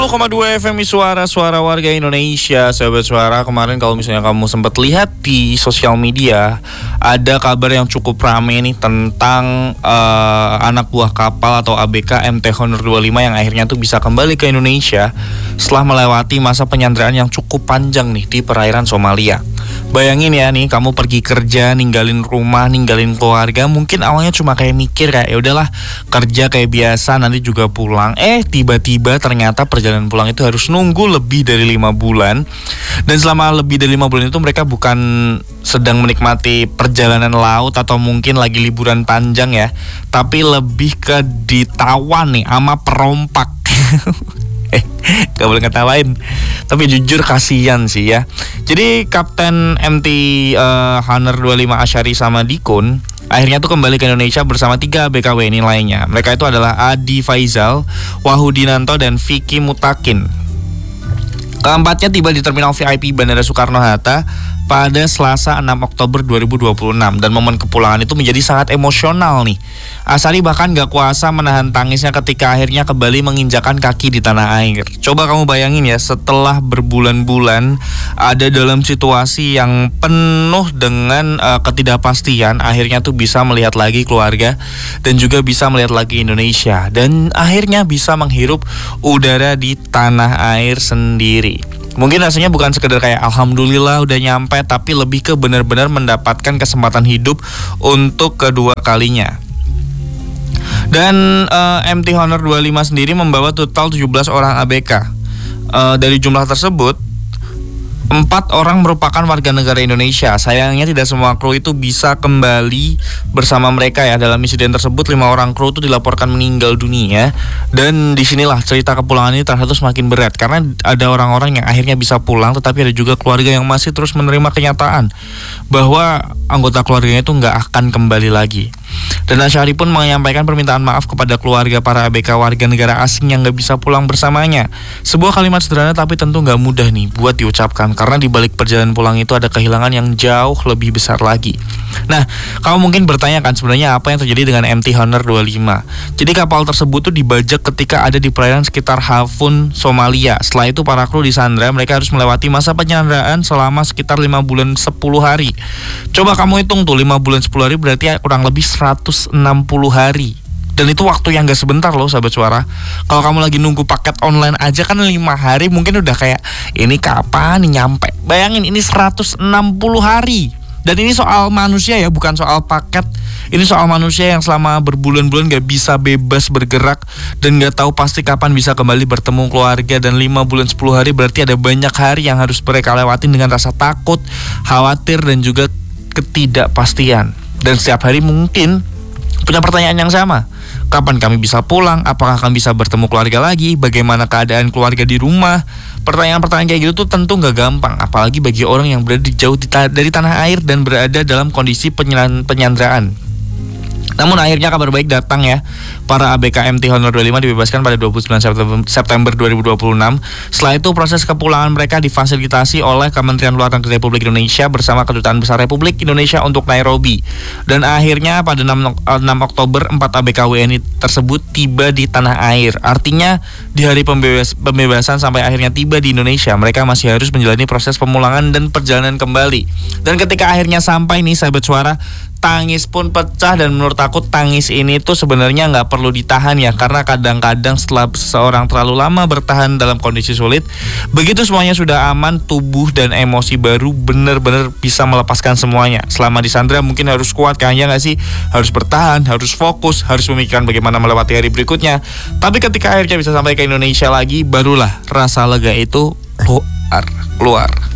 90,2 FM Suara Warga Indonesia. Sahabat Suara, kemarin kalau misalnya kamu sempat lihat di sosial media, ada kabar yang cukup rame nih tentang anak buah kapal atau ABK MT Honor 25 yang akhirnya tuh bisa kembali ke Indonesia setelah melewati masa penyanderaan yang cukup panjang nih di perairan Somalia. Bayangin ya nih, kamu pergi kerja, ninggalin rumah, ninggalin keluarga. Mungkin awalnya cuma kayak mikir kayak ya udahlah kerja kayak biasa, nanti juga pulang. Tiba-tiba ternyata perjalanan pulang itu harus nunggu lebih dari 5 bulan. Dan selama lebih dari 5 bulan itu mereka bukan sedang menikmati perjalanan laut atau mungkin lagi liburan panjang ya, tapi lebih ke ditawan nih sama perompak. Gak boleh ngetawain, tapi jujur kasihan sih ya. Jadi Kapten MT Honor 25 Asyari sama Dikun akhirnya tuh kembali ke Indonesia bersama 3 ABK WNI lainnya. Mereka itu adalah Adi Faizal, Wahudinanto, dan Vicky Mutakin. Keempatnya tiba di Terminal VIP Bandara Soekarno-Hatta pada Selasa 6 Oktober 2026. Dan momen kepulangan itu menjadi sangat emosional nih. Asyari bahkan gak kuasa menahan tangisnya ketika akhirnya kembali menginjakan kaki di tanah air. Coba kamu bayangin ya, setelah berbulan-bulan ada dalam situasi yang penuh dengan ketidakpastian, akhirnya tuh bisa melihat lagi keluarga dan juga bisa melihat lagi Indonesia, dan akhirnya bisa menghirup udara di tanah air sendiri. Mungkin rasanya bukan sekedar kayak alhamdulillah udah nyampe, tapi lebih ke benar-benar mendapatkan kesempatan hidup untuk kedua kalinya. Dan MT Honor 25 sendiri membawa total 17 orang ABK. Dari jumlah tersebut 4 orang merupakan warga negara Indonesia. Sayangnya tidak semua kru itu bisa kembali bersama mereka ya. Dalam insiden tersebut 5 orang kru itu dilaporkan meninggal dunia. Dan disinilah cerita kepulangan ini ternyata semakin berat, karena ada orang-orang yang akhirnya bisa pulang, tetapi ada juga keluarga yang masih terus menerima kenyataan bahwa anggota keluarganya itu nggak akan kembali lagi. Dan Asyari pun menyampaikan permintaan maaf kepada keluarga para ABK warga negara asing yang gak bisa pulang bersamanya. Sebuah kalimat sederhana tapi tentu gak mudah nih buat diucapkan, karena di balik perjalanan pulang itu ada kehilangan yang jauh lebih besar lagi. Nah, kamu mungkin bertanya kan sebenarnya apa yang terjadi dengan MT Honor 25. Jadi kapal tersebut tuh dibajak ketika ada di perairan sekitar Hafun, Somalia. Setelah itu para kru disandra, mereka harus melewati masa penyanderaan selama sekitar 5 bulan 10 hari. Coba kamu hitung tuh, 5 bulan 10 hari berarti kurang lebih 160 hari. Dan itu waktu yang gak sebentar loh sahabat Suara. Kalau kamu lagi nunggu paket online aja kan 5 hari mungkin udah kayak ini kapan nih nyampe. Bayangin ini 160 hari. Dan ini soal manusia ya, bukan soal paket. Ini soal manusia yang selama berbulan-bulan gak bisa bebas bergerak dan gak tahu pasti kapan bisa kembali bertemu keluarga. Dan 5 bulan 10 hari berarti ada banyak hari yang harus mereka lewatin dengan rasa takut, khawatir, dan juga ketidakpastian. Dan setiap hari mungkin punya pertanyaan yang sama. Kapan kami bisa pulang? Apakah kami bisa bertemu keluarga lagi? Bagaimana keadaan keluarga di rumah? Pertanyaan-pertanyaan kayak gitu tuh tentu gak gampang, apalagi bagi orang yang berada jauh dari tanah air dan berada dalam kondisi penyanderaan. Namun akhirnya kabar baik datang ya. Para ABK MT Honor 25 dibebaskan pada 29 September 2026. Setelah itu proses kepulangan mereka difasilitasi oleh Kementerian Luar Negeri Republik Indonesia bersama Kedutaan Besar Republik Indonesia untuk Nairobi. Dan akhirnya pada 6 Oktober 4 ABK WNI tersebut tiba di tanah air. Artinya di hari pembebasan sampai akhirnya tiba di Indonesia, mereka masih harus menjalani proses pemulangan dan perjalanan kembali. Dan ketika akhirnya sampai nih sahabat Suara, tangis pun pecah. Dan menurut aku tangis ini tuh sebenarnya nggak perlu ditahan ya, karena kadang-kadang setelah seseorang terlalu lama bertahan dalam kondisi sulit, begitu semuanya sudah aman, tubuh dan emosi baru benar-benar bisa melepaskan semuanya. Selama disandra mungkin harus kuat kan ya nggak sih, harus bertahan, harus fokus, harus memikirkan bagaimana melewati hari berikutnya. Tapi ketika akhirnya bisa sampai ke Indonesia lagi, barulah rasa lega itu keluar.